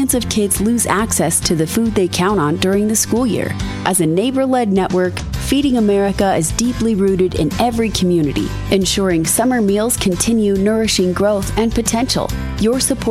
millions of kids lose access to the food they count on during the school year. As a neighbor-led network, Feeding America is deeply rooted in every community, ensuring summer meals continue nourishing growth and potential. Your support